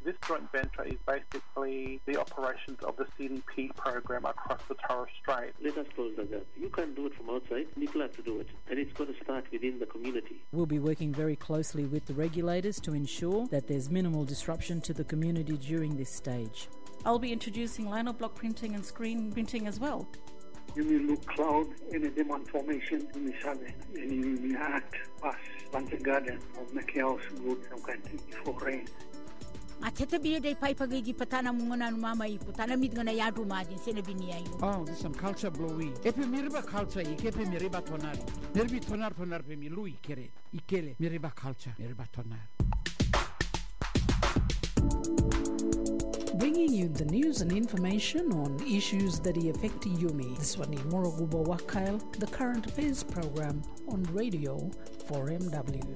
This joint venture is basically the operations of the CDP program across the Torres Strait. Let us close the gap. You can't do it from outside. People have to do it. And it's got to start within the community. We'll be working very closely with the regulators to ensure that there's minimal disruption to the community during this stage. I'll be introducing lino block printing and screen printing as well. You will look cloud in a demand formation in the southern, and you will act past Bunting Garden of Macau's good some country before rain. Oh, this is some culture blowy. Epe miriba culture, ikepe miriba tonari. Nerbi tonar pe mi lui kere. Ikele miriba culture, miriba tonar. Bringing you the news and information on issues that affect Yumi. This one is Moroguba Wakail, the current affairs program on Radio 4MW.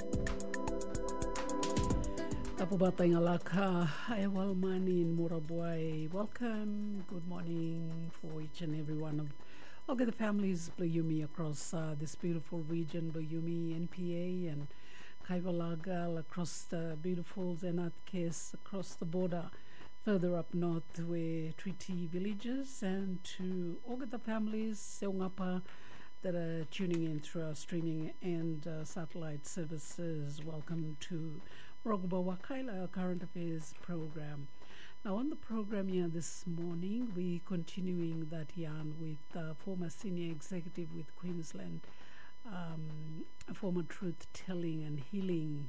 Kapubatangalaka, Ayawalmani in Morabuai. Welcome, good morning for each and every one of the families Blayumi across this beautiful region, Blayumi, NPA and Kaivalagal, across the beautiful Zenat Kes, across the border, further up north where Treaty Villages, and to all the families, Seungapa, that are tuning in through our streaming and satellite services. Welcome to Moroguba Wakaila, our current affairs program. Now on the program here this morning, we're continuing that yarn with former senior executive with Queensland, a former truth-telling and healing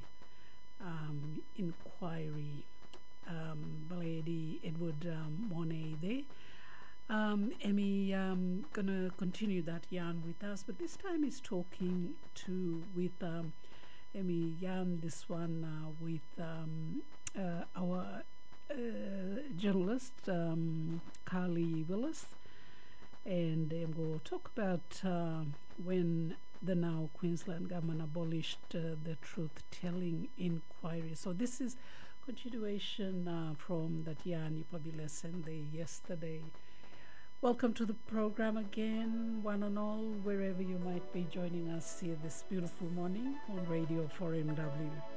inquiry, Lady Edward Monet there. Emmy gonna continue that yarn with us, but this time he's talking with Emmy yarn this one with our journalist Carly Willis, and we'll talk about when the now Queensland government abolished the truth-telling inquiry. So this is continuation from that yarn you probably listened there yesterday. Welcome to the program again, one and all, wherever you might be joining us here this beautiful morning on Radio 4MW.